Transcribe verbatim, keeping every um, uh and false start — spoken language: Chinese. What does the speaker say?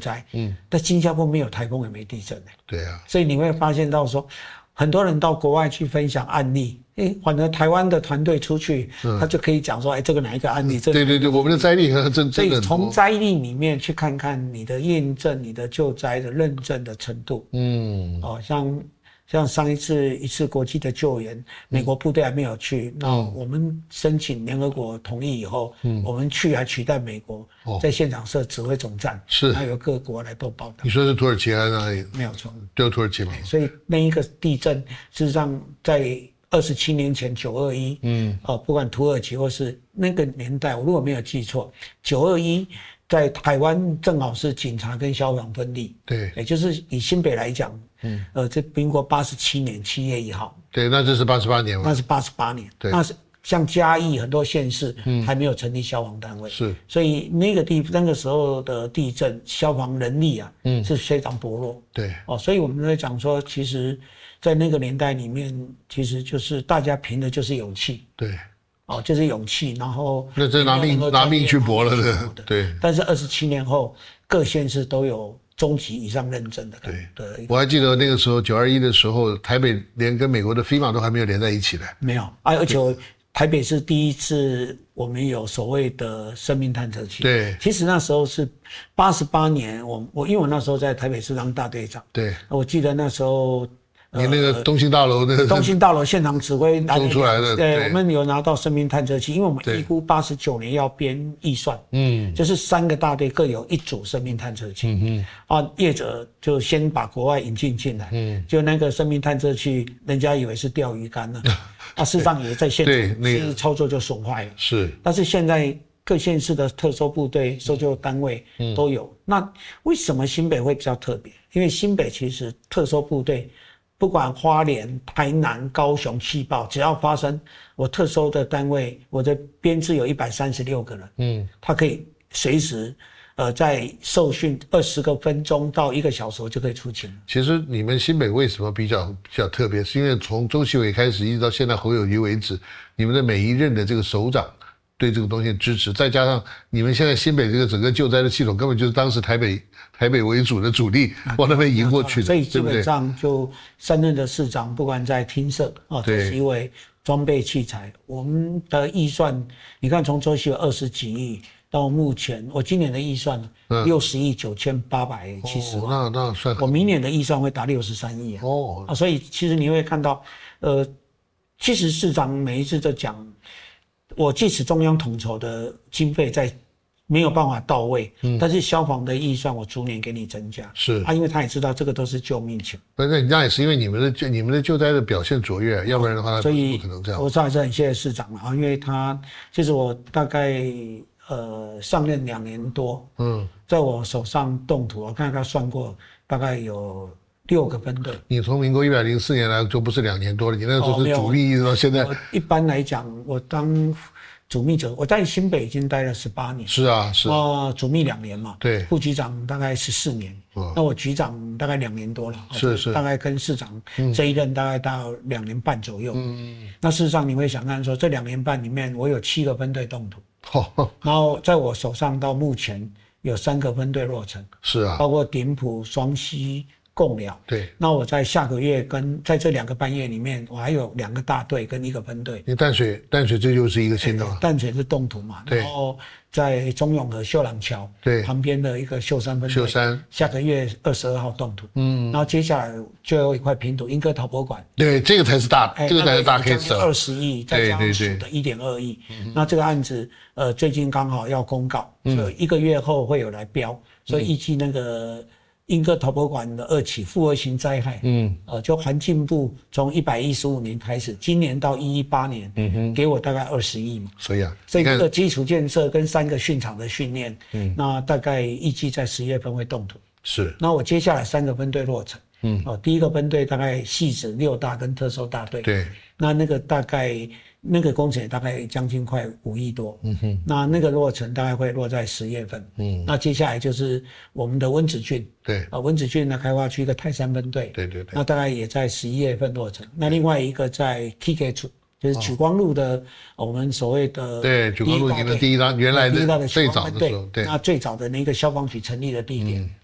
灾，嗯，但新加坡没有台风也没地震的， 对啊， 所以你会发现到说，很多人到国外去分享案例，哎，反而台湾的团队出去，嗯、他就可以讲说，哎，这个哪一个案例？这个、 对对对，我们的灾例很真， 所以从灾例里面去看看你的验证、你的救灾的认证的程度，嗯，哦，像。像上一次一次国际的救援，美国部队还没有去，嗯、那我们申请联合国同意以后，嗯、我们去还取代美国，哦、在现场设指挥总站， 是， 还有各国来做报道。 你说是土耳其还是哪里？ 没有错， 就土耳其嘛。 所以那一个地震，事实上在二十七年前九二一，嗯，哦，不管土耳其或是那个年代，我如果没有记错，九二一。在台湾正好是警察跟消防分立， 对， 也就是以新北来讲，嗯，呃，这民国八十七年七月一号， 对，那这是八十八年嘛， 那是八十八年， 对， 那是像嘉义很多县市还没有成立消防单位， 是， 所以那个地那个时候的地震消防能力啊，嗯，是非常薄弱， 对， 哦，所以我们在讲说，其实，在那个年代里面，其实就是大家凭的就是勇气， 对。 哦，就是勇气，然后那这拿命拿命去搏了的，对。 但是二十七年后，各县市都有中级以上认证的。对对。我还记得那个时候九二一的时候，台北连跟美国的 FEMA 都还没有连在一起的。 没有啊，而且台北是第一次我们有所谓的生命探测器。 对。 其实那时候是八十八年，我我因为我那时候在台北市当大队长。 对。 我记得那时候。 你那个东兴大楼的、呃、 东兴大楼现场指挥送出来的， 对，我们有拿到生命探测器，因为我们预估八十九年要编预算，嗯，就是三个大队各有一组生命探测器，嗯啊，业者就先把国外引进进来，嗯，就那个生命探测器，人家以为是钓鱼竿了，啊，事实上也在现场，对，那个操作就损坏了， 是， 但是现在各县市的特搜部队、搜救单位都有，嗯、那为什么新北会比较特别？因为新北其实特搜部队。不管花莲、台南、高雄气爆，只要发生，我特搜的单位，我的编制有一百三十六个人，嗯，他可以随时，呃，在受训二十个分钟到一个小时就可以出勤。 其实你们新北为什么比较比较特别，是因为从周锡伟开始一直到现在侯友宜为止，你们的每一任的这个首长对这个东西的支持，再加上你们现在新北这个整个救灾的系统，根本就是当时台北台北为主的主力往那边迎过去的， 所以基本上就三任的市长，不管在厅舍啊、周锡伟装备器材，我们的预算，你看从周锡伟二十几亿到目前，我今年的预算六十亿九千八百七十万， 那那算， 我明年的预算会达六十三亿啊，哦啊，所以其实你会看到，呃，其实市长每一次都讲。我即使中央统筹的经费在没有办法到位，嗯，但是消防的预算我逐年给你增加， 是啊，因为他也知道这个都是救命钱。 那那也是因为你们的你们的救灾的表现卓越，要不然的话所以不可能这样。 我还是很谢谢市长啊，因为他其实我大概呃上任两年多，嗯，在我手上动土，我看他算过大概有。六个分队， 你从民国一百零四年来就不是两年多了，你那时候是主秘一直到现在。 哦、一般来讲，我当主秘者，我在新北已经待了十八年。 是啊，是啊。 哦，主秘两年嘛， 对。 副局长大概十四年，哦、那我局长大概两年多了， 是是。 大概跟市长这一任大概到两年半左右。嗯。那事实上你会想看说，这两年半里面，我有七个分队动土，哦、然后在我手上到目前有三个分队落成。 是啊。 包括顶埔、双溪。共了， 对。 那我在下个月跟在这两个半月里面，我还有两个大队跟一个分队。 你淡水淡水这就是一个新的嘛？ 淡水是动土嘛，然后在中永和秀朗桥对旁边的一个秀山分队， 秀山下个月二十二号动土，嗯，然后接下来就有一块平土，莺歌陶博馆， 对，这个才是大，这个才是大 case， 二十亿，再加上属的一点二亿，那这个案子呃最近刚好要公告，所以一个月后会有来标，所以预计那个。莺歌陶博馆的二起复合型灾害，嗯，呃，就环境部从一百一十五年开始，今年到一一八年，嗯哼，给我大概二十亿嘛， 所以啊， 所以这个基础建设跟三个训场的训练，嗯，那大概预计在十月份会动土， 是， 那我接下来三个分队落成，嗯，哦，第一个分队大概汐止六大跟特搜大队， 对， 那那个大概。那个工程也大概将近快五亿多，嗯哼，那那个落成大概会落在十月份，嗯，那接下来就是我们的温子俊， 对， 啊，温子俊的开发区一个泰山分队， 对对对， 那大概也在十一月份落成，那另外一个在 K K 处，就是莒光路的、哦、我们所谓的对莒光路你们第一档原来的第一道的最早的时候，对， 那最早的那个消防局成立的地点，嗯、